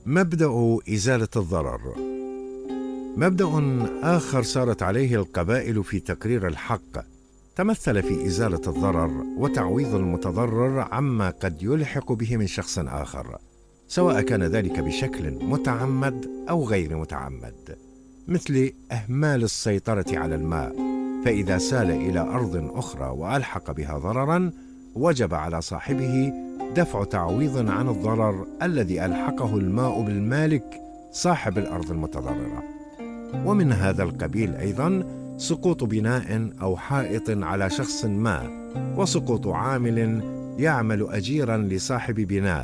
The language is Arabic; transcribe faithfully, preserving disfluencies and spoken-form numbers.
مبدأ إزالة الضرر. مبدأ آخر سارت عليه القبائل في تقرير الحق تمثل في إزالة الضرر وتعويض المتضرر عما قد يلحق به من شخص آخر، سواء كان ذلك بشكل متعمد أو غير متعمد، مثل إهمال السيطرة على الماء، فإذا سال إلى أرض أخرى وألحق بها ضرراً وجب على صاحبه دفع تعويض عن الضرر الذي ألحقه الماء بالمالك صاحب الأرض المتضررة. ومن هذا القبيل أيضاً سقوط بناء أو حائط على شخص ما، وسقوط عامل يعمل أجيراً لصاحب بناء